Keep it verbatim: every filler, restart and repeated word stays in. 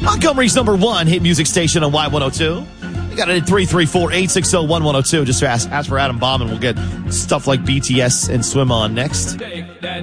Montgomery's number one hit music station on Y one oh two. You got it at three three four, eight six zero, one one oh two. Just ask, ask for Adam Baum and we'll get stuff like B T S and Swim On next.